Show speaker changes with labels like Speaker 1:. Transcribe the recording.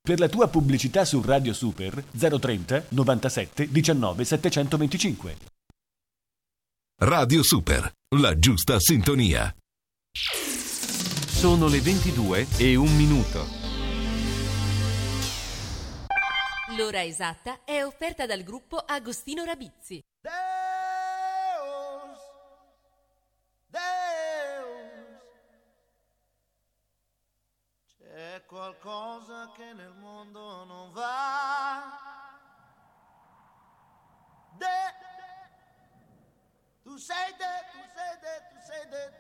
Speaker 1: Per la tua pubblicità su Radio Super 030 97 19 725.
Speaker 2: Radio Super, la giusta sintonia.
Speaker 3: Sono le 22:01.
Speaker 4: L'ora esatta è offerta dal gruppo Agostino Rabizzi.
Speaker 5: C'è qualcosa che nel mondo non va. Tu sei